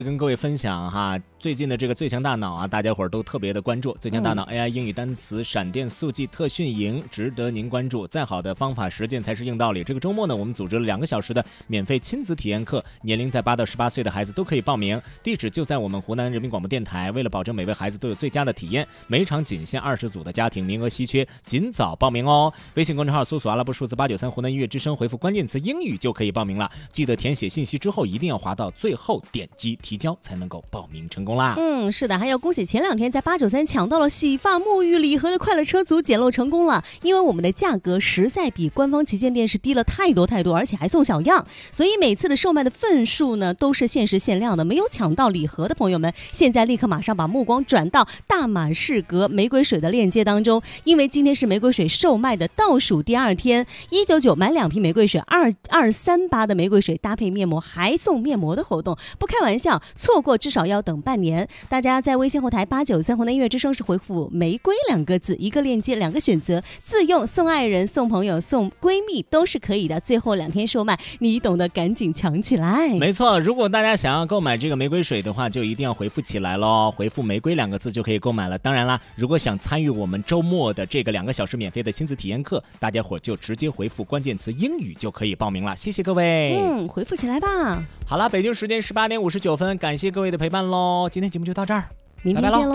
跟各位分享哈，最近的这个最强大脑啊，大家伙儿都特别的关注。最强大脑 AI 英语单词闪电速记特训营，值得您关注。再好的方法实践才是硬道理。这个周末呢，我们组织了2个小时的免费亲子体验课，年龄在8到18岁的孩子都可以报名。地址就在我们湖南人民广播电台。为了保证每位孩子都有最佳的体验，每场仅限20组的家庭，名额稀缺，尽早报名哦。微信公众号搜索阿拉伯数字893湖南音乐之声，回复关键词英语就可以报名了。记得填写信息之后，一定要滑到最后点击提交才能够报名成功啦。 是的，还要恭喜前2天在893抢到了洗发沐浴礼盒的快乐车族捡漏成功了。因为我们的价格实在比官方旗舰店是低了太多，而且还送小样，所以每次的售卖的份数呢都是限时限量的。没有抢到礼盒的朋友们，现在立刻马上把目光转到大马士革玫瑰水的链接当中，因为今天是玫瑰水售卖的倒数第2天，199买2瓶玫瑰水，2238的玫瑰水搭配面膜还送面膜的活动，不开玩笑，错过至少要等半年。大家在微信后台893湖南音乐之声是回复玫瑰2个字，一个链接2个选择，自用送爱人送朋友送闺蜜都是可以的。最后2天售卖，你懂得，赶紧抢起来。 没错，如果大家想要购买这个玫瑰水的话，就一定要回复起来咯，回复玫瑰2个字就可以购买了。当然啦，如果想参与我们周末的这个2个小时免费的亲子体验课，大家伙就直接回复关键词英语就可以报名了。谢谢各位。 回复起来吧。 好了，北京时间18点59分，感谢各位的陪伴咯。今天节目就到这儿， 明天见喽。